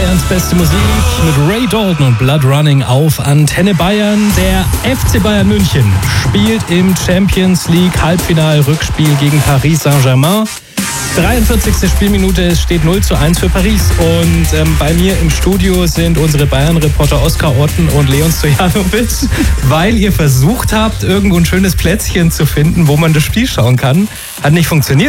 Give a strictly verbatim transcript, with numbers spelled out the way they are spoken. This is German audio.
Bayerns beste Musik mit Ray Dalton und Blood Running auf Antenne Bayern. Der F C Bayern München spielt im Champions League Halbfinal-Rückspiel gegen Paris Saint-Germain. dreiundvierzigste Spielminute, es steht null zu eins für Paris. Und ähm, bei mir im Studio sind unsere Bayern-Reporter Oskar Otten und Leon Stojanovic, weil ihr versucht habt, irgendwo ein schönes Plätzchen zu finden, wo man das Spiel schauen kann. Hat nicht funktioniert.